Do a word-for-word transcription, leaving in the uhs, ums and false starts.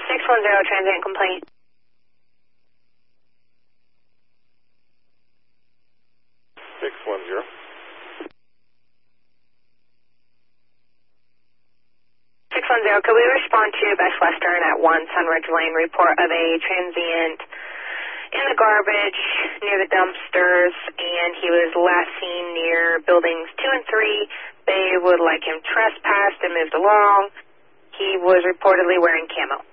six one zero, transient complaint. six one zero. six one zero, could we respond to Best Western at one Sunridge Lane report of a transient in the garbage near the dumpsters, and he was last seen near buildings two and three. They would like him trespassed and moved along. He was reportedly wearing camo.